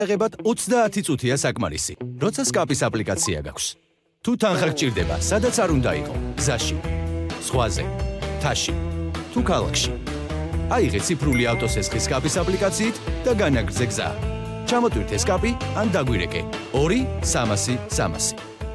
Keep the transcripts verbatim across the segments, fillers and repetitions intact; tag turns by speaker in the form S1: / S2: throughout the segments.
S1: აღებად ოცდაათი წუთია საკმარისი, როცა სკაპის აპლიკაცია გაქვს. თუ თანხა გჭირდება, სადაც არ უნდა იყო, გზაში, ზღვაზე, მთაში, თუ ქალაქში. აიღე ციფრული ავტოსესხის სკაპის აპლიკაციით და განაგრძე გზა. ჩამოტვირთე სკაპი ან დაგვირეკე ორი სამასი სამასი.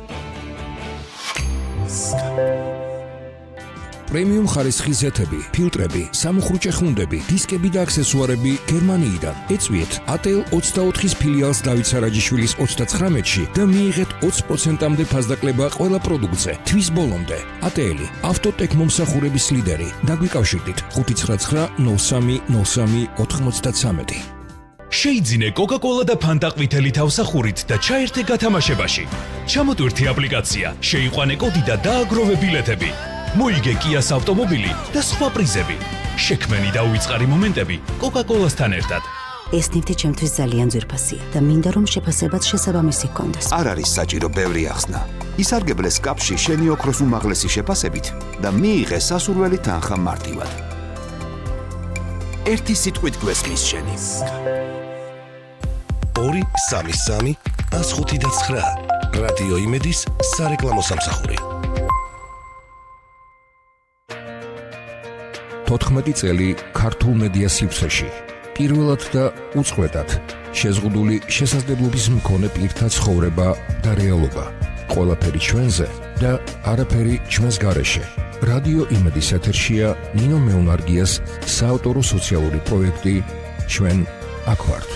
S2: პრემიუმ ხარისხის ზეთები, ფილტრები, სამუხრუჭე ხუნდები, დისკები და აქსესუარები გერმანიიდან. ეწვიეთ A T L ოცდაოთხის ფილიალს დავით სარაჯიშვილის ოცდაცხრამეტში და მიიღეთ ოცი პროცენტამდე ფასდაკლება ყველა პროდუქტზე. თვის ბოლომდე. A T L ავტოტექ მომსახურების ლიდერი. დაგვიკავშირდით ხუთი ცხრა ცხრა ნოლ სამი ნოლ სამი ოთხმოცდათვრამეტი.
S3: შეიძინე კოკა-კოლა და ფანტა ყვითელი თავსახურით და ჩაერთე გათამაშებაში. ჩამოტვირთე აპლიკაცია, შეიყვანე კოდი და დააგროვე ბილეთები. მოიგე კიას ავტომობილი და სხვა პრიზები. შექმენი და უიწყარი მომენტები კოკა-კოლასთან ერთად.
S4: ეს ნივთი ჩემთვის ძალიან ძვირფასია და მინდა რომ შეფასებაც შესაბამისი ჰქონდეს.
S5: არ არის საჭირო ბევრი ახსნა. ისარგებლე სკაპში შენი ოქროს უმაღლესი შეფასებით და მიიღე სასურველი თანხა მარტივად. ერთი სიტყვით გვესმის შენი.
S6: ორი სამი სამი ას ხუთი და ცხრა. რადიო იმედის სარეკლამო სამსახური.
S2: თოთხმეტი წელი ქართულ მედია სივრცეში. პირველად და უწყვეტად შეზღუდული შესაძლებლობის მქონე პირთა ცხოვრება და რეალობა. ყველაფერი ჩვენზე და არაფერი ჩვენს გარეშე. რადიო იმედის ეთერშია ნინო მეუნარგიას საავტორო სოციალური პროექტი ჩვენ აქ ვართ.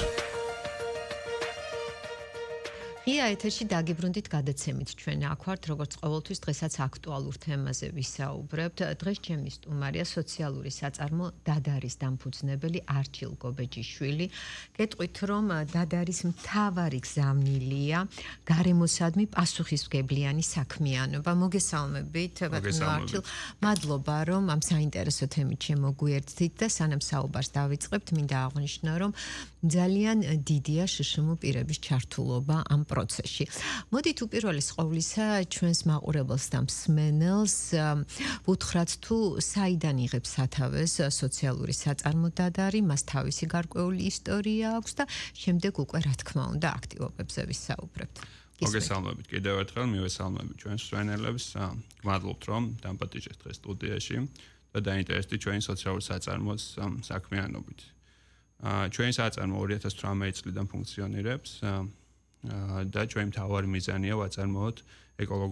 S7: ღია ეთერში დაგიბრუნდით გადაცემით ჩვენ აქ ვართ, როგორც ყოველთვის დღესაც აქტუალურ თემაზე ვისაუბრებთ. დღეს ჩემი სტუმარია სოციალური საწარმო დადარის დამფუძნებელი არჩილ გობეჯიშვილი. გეტყვით რომ დადარის მთავარი გზავნილია გარემოსადმი პასუხისმგებლიანი საქმიანობა. მოგესალმებით ბატონო არჩილ. მადლობა რომ ამ საინტერესო თემით შემოგვიერთდით და სანამ საუბარს დავიწყებთ, მინდა აღვნიშნო რომ ძალიან დიდია შშმ პირების ჩართულობა ამ პროცესში. მოდით უპირველეს ყოვლისა ჩვენს მაყურებელს და მსმენელს ვუთხრათ თუ საიდან იღებს სათავეს სოციალური საწარმო დადარი, მას თავისი გარკვეული ისტორია აქვს და შემდეგ უკვე რა თქმა უნდა აქტივობებზე ვისაუბრებთ.
S8: მოგესალმებით კიდევ ერთხელ, მივესალმებით ჩვენს მსმენელებს. გმადლობთ რომ დამპატიჟეთ დღეს სტუდიაში და დაინტერესდით ჩვენი სოციალური საწარმოს საქმიანობით. ჩვენი საწარმო ორი ათას თვრამეტი წლიდან ფუნქციონირებს და ჩვენი მთავარი მიზანია ვაწარმოოთ ეკოლოგიური